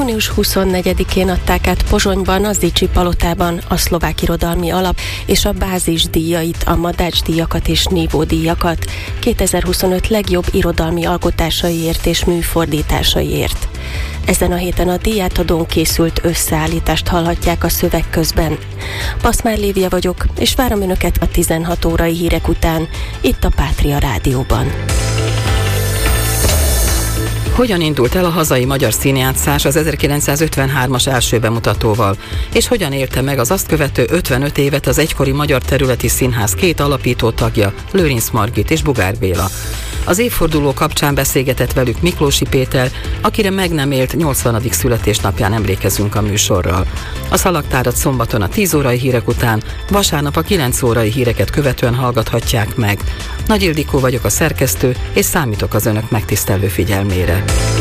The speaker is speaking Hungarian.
Június 24-én adták át Pozsonyban, a Zichy palotában a Szlovák Irodalmi Alap és a Bázis díjait, a Madács díjakat és Nívó díjakat 2025 legjobb irodalmi alkotásaiért és műfordításaiért. Ezen a héten a díjátadón készült összeállítást hallhatják a szöveg közben. Paszmár Lívia vagyok, és várom Önöket a 16 órai hírek után, itt a Pátria Rádióban. Hogyan indult el a hazai magyar színjátszás az 1953-as első bemutatóval, és hogyan élte meg az azt követő 55 évet az egykori Magyar Területi Színház két alapító tagja, Lőrinc Margit és Bugár Béla. Az évforduló kapcsán beszélgetett velük Miklósi Péter, akire meg nem élt 80. születésnapján emlékezünk a műsorral. A szalagtárat szombaton a 10 órai hírek után, vasárnap a 9 órai híreket követően hallgathatják meg. Nagy Ildikó vagyok, a szerkesztő, és számítok az Önök megtisztelő figyelmére.